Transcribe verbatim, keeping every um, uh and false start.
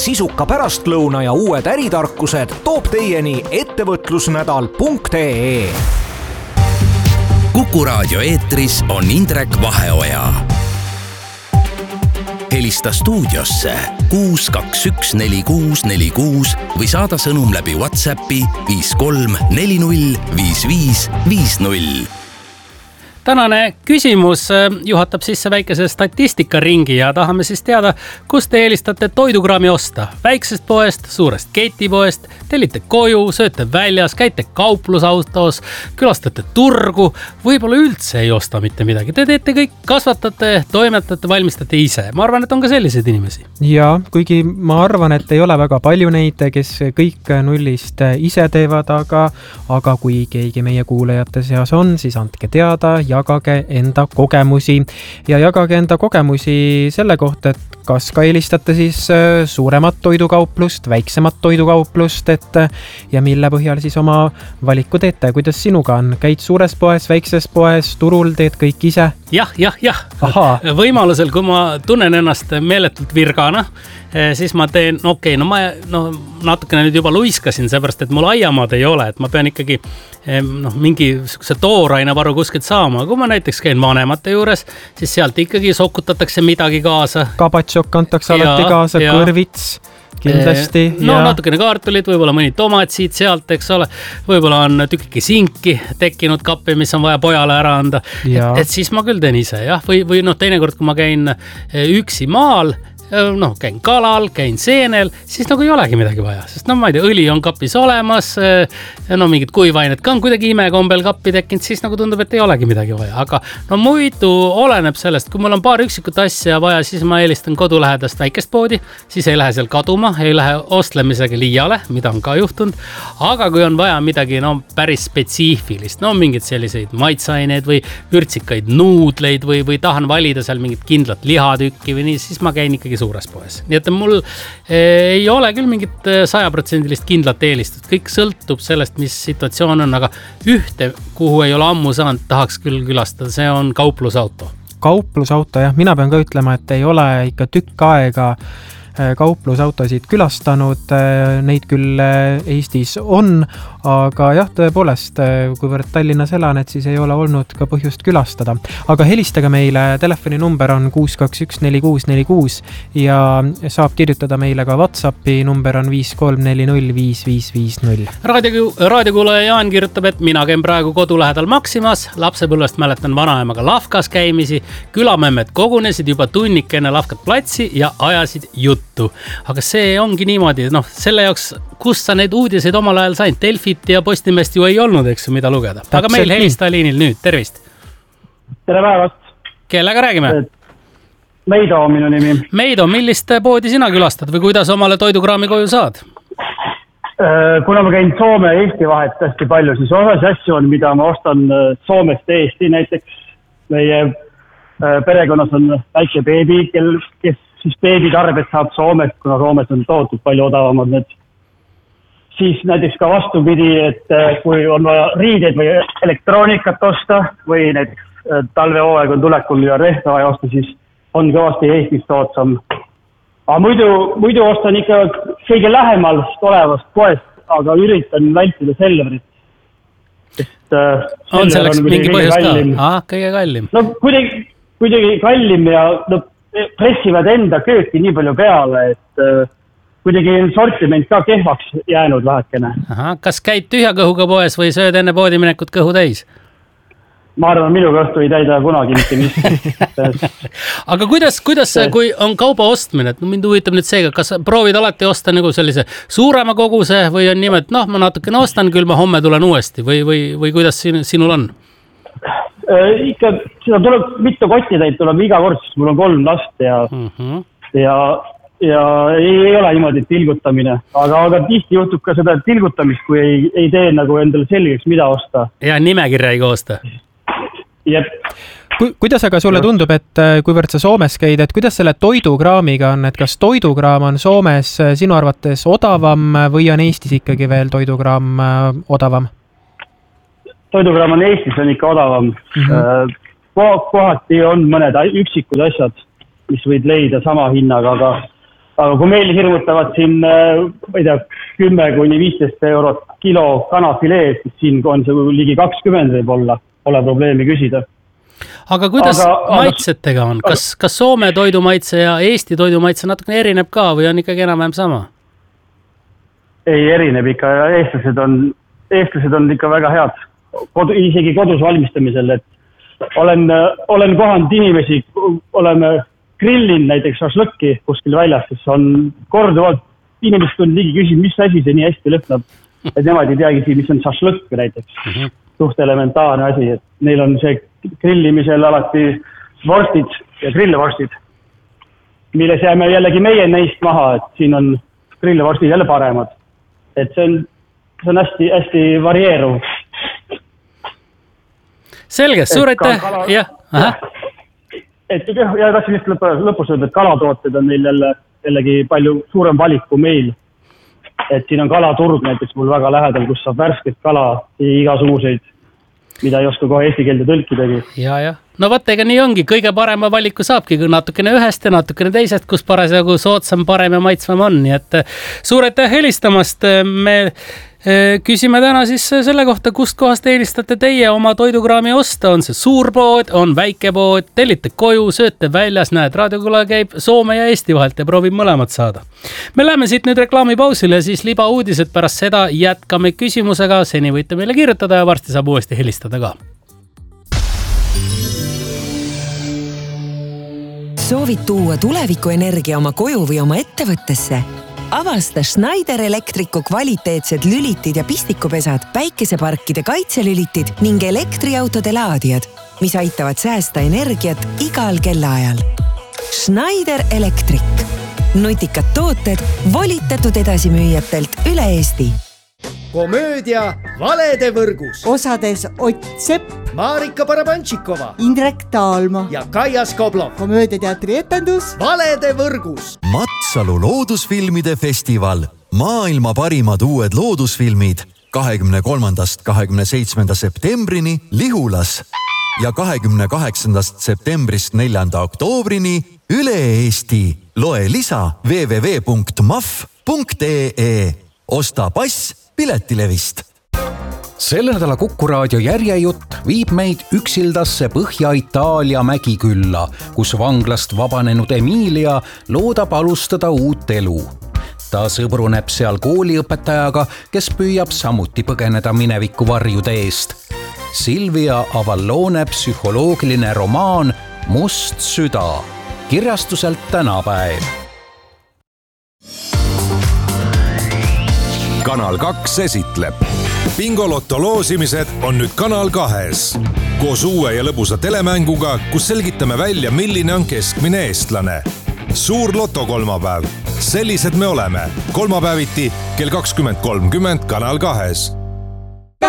sisuka pärastlõuna ja uued äritarkused toob teieni ettevõtlusnädal punkt ee. Kuku raadio eetris on Indrek Vaheoja. Helista stuudiosse kuus kaks üks neli kuus neli kuus või saada sõnum läbi WhatsAppi viis kolm neli null viis viis viis null. Tänane küsimus juhatab sisse väikese statistikaringi ja tahame siis teada, kus te eelistate toidukraami osta. Väiksest poest, suurest ketipoest, tellite koju, sööte väljas, käite kauplusautos, külastate turgu, võib-olla üldse ei osta mitte midagi. Te teete kõik, kasvatate, toimetate, valmistate ise. Ma arvan, et on ka selliseid inimesi. Ja, kuigi ma arvan, et ei ole väga palju neid, kes kõik nullist ise teevad, aga, aga kui keegi meie kuulajate seas on, siis andke teada ja jagage enda kogemusi ja jagage enda kogemusi selle kohta, et kas ka eelistate siis suuremat toidukauplust, väiksemat toidukauplust, et ja mille põhjal siis oma valiku teete. Kuidas sinuga on? Käid suures poes, väikses poes, turul, teed kõik ise? Jah, jah, jah. Aha. Võimalusel, kui ma tunnen ennast meeletult virgana, siis ma teen, no okei, okay, no ma no, natukene nüüd juba luiskasin, seepärast, et mul aiamaad ei ole, et ma pean ikkagi no, mingi see tooraine varu kuskilt saama. Kui ma näiteks käin vanemate juures, siis sealt ikkagi sokutatakse midagi kaasa. Kabatsok antakse alati ja, kaasa, ja. Kõrvits kindlasti. No ja. Natukene kaartulid, võib-olla mõni tomatsid sealt, eks ole. Võib-olla on tükike sinki tekkinud kappi, mis on vaja pojale ära anda. Et, et siis ma küll teen ise, jah. Või, või noh, teinekord, kui ma käin üksi maal, noh, käin kalal, käin seenel, siis nagu ei olegi midagi vaja, sest no ma ei tea, õli on kapis olemas, no mingid kuivainet ka on kuidagi imekombel kappi tekkinud, siis nagu tundub, et ei olegi midagi vaja, aga no muidu oleneb sellest, kui mul on paar üksikut asja vaja, siis ma eelistan kodulähedast väikest poodi, siis ei lähe seal kaduma, ei lähe ostlemisega liiale, mida on ka juhtunud, aga kui on vaja midagi no päris spetsiifilist, no mingid selliseid maitsaineid või vürtsikaid nuudleid või, või tahan valida seal mingit kindlat lihatükki või nii, siis ma käin ikkagi suures poes. Nii et mul ei ole küll mingit sajaprotsendilist kindlat eelistust. Kõik sõltub sellest, mis situatsioon on, aga ühte, kuhu ei ole ammu saanud, tahaks küll külastada, see on kauplusauto. Kauplusauto, jah. Mina pean ka ütlema, et ei ole ikka tükk aega kauplusautosid külastanud, neid küll Eestis on, aga jah, tõepoolest, kuivõrd Tallinnas elan, et siis ei ole olnud ka põhjust külastada. Aga helistage meile, telefoni number on kuus kaks üks neli kuus neli kuus ja saab kirjutada meile ka WhatsAppi, number on viis kolm neli null viis viis viis null. Raadio, raadiokuulaja Jaan kirjutab, et mina käin praegu kodu lähedal Maximas, lapsepõlvest mäletan vanaemaga Lafkas käimisi, külamemmed kogunesid juba tunnik enne Lafkat platsi ja ajasid juttu. Aga see ongi niimoodi, noh, selle jaoks, kus sa neid uudiseid omal ajal sain, Delfit ja Postimest ju ei olnud, eks, mida lugeda. Aga meil helista liinil nüüd, tervist. Tere päevast. Kellega räägime? Meido on minu nimi. Meido, millist poodi sina külastad või kuidas omale toidukraami koju saad? Kuna ma käin Soome ja Eesti vahet hästi palju, siis osas asju on, mida ma ostan Soomest Eesti. Näiteks meie perekonnas on väike beebi, kes siis beebitarbed saab Soomest, kuna Soomes on toodud palju odavamad need. Siis näiteks ka vastupidi, et kui on vaja riideid või elektroonikat osta või näiteks talvehooaeg on tulekul ja rehta vaja osta, siis on kõvasti Eestis soodsam. Aga muidu, muidu ostan ikka kõige lähemal olevast poest, aga üritan vältida Selverit. Sest on selleks on mingi põhjus ka? Ah, kõige kallim. No kuidagi, kuidagi kallim ja no, pressivad enda kööki nii palju peale, et kuidagi sortiment ka kehvaks jäänud vähekene. Aha, kas käid tühja kõhuga poes või sööd enne poodi minekut kõhu täis? Ma arvan, minu kõhtu ei täida kunagi mitte mis. Aga kuidas, kuidas kui on kauba ostmine, et mind huvitab nüüd seega, kas proovid alati osta nagu sellise suurema koguse või on niimoodi, noh, ma natukene ostan, küll ma homme tulen uuesti või, või, või kuidas sinul on? Ikka, seda tuleb mitu kotitäid, tuleb iga kord, sest mul on kolm last ja, uh-huh. ja, ja ei, ei ole niimoodi tilgutamine, aga, aga tihti juhtub ka seda tilgutamist, kui ei, ei tee nagu endale selgeks, mida osta. Ja nimekirja ei koosta. Jep. Ku, kuidas aga sulle tundub, et kuivõrd sa Soomes käid, et kuidas selle toidukraamiga on, et kas toidukraam on Soomes sinu arvates odavam või on Eestis ikkagi veel toidukraam odavam? Toidukraam on Eestis on ikka odavam. Mm-hmm. Kohati on mõned üksikud asjad, mis võid leida sama hinnaga, aga, aga kui meil hirmutavad siin, ma ei tea, kümme kuni viisteist eurot kilo kanafileed, siis siin on see ligi kakskümmend võib-olla, pole probleemi küsida. Aga kuidas aga, maitsetega on? Kas, kas Soome toidumaitse ja Eesti toidumaitse natukene erineb ka või on ikkagi enam-vähem sama? Ei erineb ikka, eestlased on, eestlased on ikka väga head, kodu, isegi kodus valmistamisel, et olen, olen kohanud inimesi, oleme grillin näiteks šašlõkki kuskil väljas, siis on korduvalt inimesed on ligi küsinud, mis asi see nii hästi lõhnab, et nemad ei teagi, mis on šašlõkk näiteks, suht elementaarne asi, et neil on see grillimisel alati vorstid ja grillvorstid, milles jääme jällegi meie neist maha, et siin on grillvorstid jälle paremad. Et see on, see on hästi, hästi varieeruv. Selge, suur aitäh. Jah, aha. Et ja tahtsin vist lõpus öelda, et kalatooted on meil jälle, jällegi palju suurem valik kui meil. Et siin on kalaturg näiteks mul väga lähedal, kus saab värsket kala ja igasuguseid, mida ei oska kohe eesti keelde tõlkidagi. Ja, ja. No vaata, ega nii ongi, kõige parema valiku saabki natukene ühest ja natukene teisest, kus parasjagu soodsam, parem ja maitsvam on. Nii et suur aitäh helistamast. Me küsime täna siis selle kohta, kust kohast eelistate teie oma toidukraami osta. On see suurpood, on väikepood, tellite koju, sööte väljas, näed, raadiokula käib Soome ja Eesti vahelt ja proovib mõlemad saada. Me läheme siit nüüd reklaamipausile ja siis liba uudised pärast seda jätkame küsimusega. Seni võite meile kirjutada ja varsti saab uuesti helistada ka. Soovid tuua tulevikuenergia oma koju või oma ettevõttesse? Avasta Schneider Electricu kvaliteetsed lülitid ja pistikupesad, päikeseparkide kaitselülitid ning elektriautode laadijad, mis aitavad säästa energiat igal kellaajal. Schneider Electric. Nutikad tooted volitatud edasimüüjatelt üle Eesti. Komöödia Valede võrgus. Osades Ott Sepp, Marika Barabantšikova, Indrek Taalma ja Kaia Skoblov. Komöödiateatri etendus Valede võrgus. Matsalu loodusfilmide festival. Maailma parimad uued loodusfilmid kahekümne kolmandast kahekümne seitsmenda septembrini Lihulas ja kahekümne kaheksandast septembrist neljanda oktoobrini üle Eesti. Loe lisa w w w punkt m a f punkt e e. Osta pass piletilevist. Selle nädala Kuku Raadio järjejutt viib meid üksildasse Põhja-Itaalia mägikülla, kus vanglast vabanenud Emilia loodab alustada uut elu. Ta sõbruneb seal kooliõpetajaga, kes püüab samuti põgeneda mineviku varjude eest. Silvia Avallone psühholoogiline romaan Must süda. Kirjastuselt Tänapäev. Kanal kaks esitleb. Bingolotto loosimised on nüüd Kanal kahes. Koos uue ja lõbusa telemänguga, kus selgitame välja, milline on keskmine eestlane. Suur loto kolmapäev. Sellised me oleme. Kolmapäeviti kell kakskümmend kolmkümmend Kanal kahes.